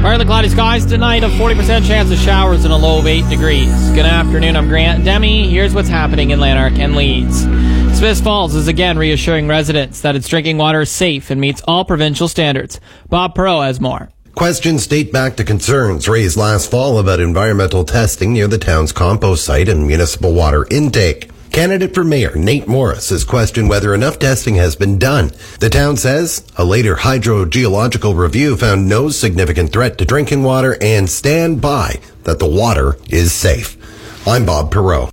Partly cloudy skies tonight, a 40% chance of showers and a low of 8 degrees. Good afternoon, I'm Grant Demi. Here's what's happening in Lanark and Leeds. Smiths Falls is again reassuring residents that its drinking water is safe and meets all provincial standards. Bob Perot has more. Questions date back to concerns raised last fall about environmental testing near the town's compost site and municipal water intake. Candidate for mayor Nate Morris has questioned whether enough testing has been done. The town says a later hydrogeological review found no significant threat to drinking water and stand by that the water is safe. I'm Bob Perot.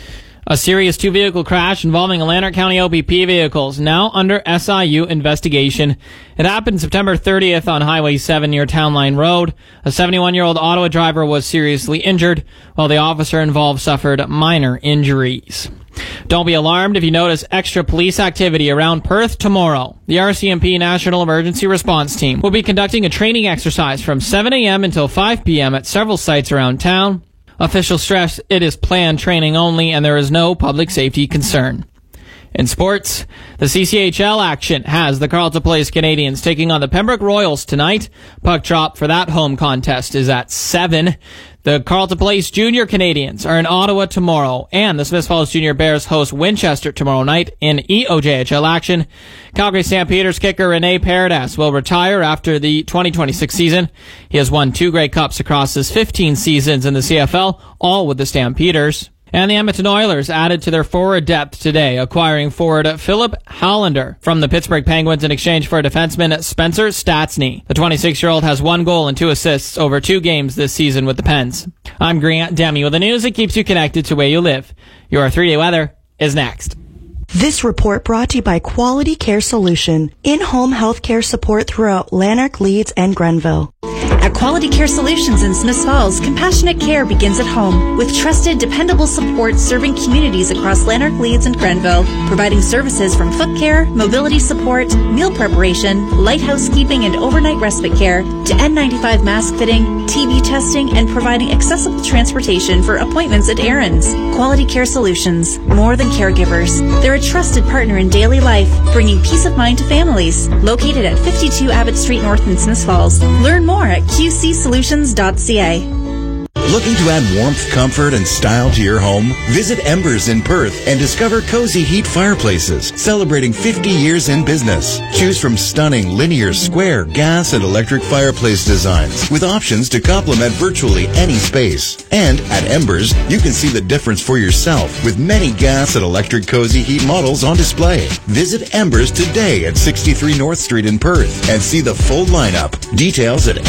A serious two-vehicle crash involving a Lanark County OPP vehicle is now under SIU investigation. It happened September 30th on Highway 7 near Town Line Road. A 71-year-old Ottawa driver was seriously injured, while the officer involved suffered minor injuries. Don't be alarmed if you notice extra police activity around Perth tomorrow. The RCMP National Emergency Response Team will be conducting a training exercise from 7 a.m. until 5 p.m. at several sites around town. Officials stress it is planned training only and there is no public safety concern. In sports, the CCHL action has the Carleton Place Canadians taking on the Pembroke Royals tonight. Puck drop for that home contest is at 7. The Carleton Place Junior Canadians are in Ottawa tomorrow, and the Smiths Falls Junior Bears host Winchester tomorrow night in EOJHL action. Calgary Stampeders kicker Rene Paredes will retire after the 2026 season. He has won 2 Grey Cups across his 15 seasons in the CFL, all with the Stampeders. And the Edmonton Oilers added to their forward depth today, acquiring forward Philip Hollander from the Pittsburgh Penguins in exchange for defenseman Spencer Stastny. The 26-year-old has 1 goal and 2 assists over 2 games this season with the Pens. I'm Grant Demi with the news that keeps you connected to where you live. Your 3-day weather is next. This report brought to you by Quality Care Solution, in-home health care support throughout Lanark, Leeds, and Grenville. At Quality Care Solutions in Smiths Falls, compassionate care begins at home with trusted, dependable support serving communities across Lanark, Leeds, and Grenville, providing services from foot care, mobility support, meal preparation, light housekeeping and overnight respite care, to N95 mask fitting, TB testing, and providing accessible transportation for appointments and errands. Quality Care Solutions, more than caregivers. They're a trusted partner in daily life, bringing peace of mind to families. Located at 52 Abbott Street North in Smiths Falls. Learn more at qcsolutions.ca. Looking to add warmth, comfort, and style to your home? Visit Embers in Perth and discover Cozy Heat Fireplaces, celebrating 50 years in business. Choose from stunning linear, square, gas, and electric fireplace designs with options to complement virtually any space. And at Embers, you can see the difference for yourself with many gas and electric Cozy Heat models on display. Visit Embers today at 63 North Street in Perth and see the full lineup. Details at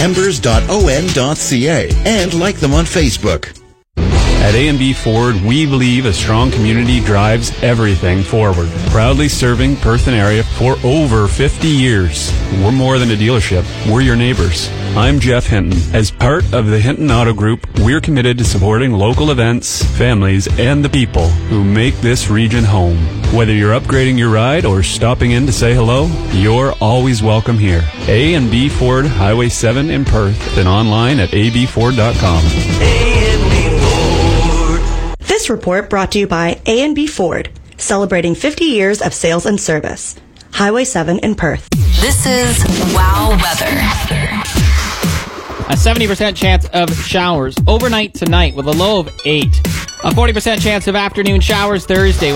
embers.on.ca and like them on Facebook. At A&B Ford, we believe a strong community drives everything forward. Proudly serving Perth and area for over 50 years. We're more than a dealership. We're your neighbors. I'm Jeff Hinton. As part of the Hinton Auto Group, we're committed to supporting local events, families, and the people who make this region home. Whether you're upgrading your ride or stopping in to say hello, you're always welcome here. A&B Ford, Highway 7 in Perth, and online at abford.com. This report brought to you by A&B Ford, celebrating 50 years of sales and service. Highway 7 in Perth. This is Wow Weather. A 70% chance of showers overnight tonight with a low of 8. A 40% chance of afternoon showers Thursday.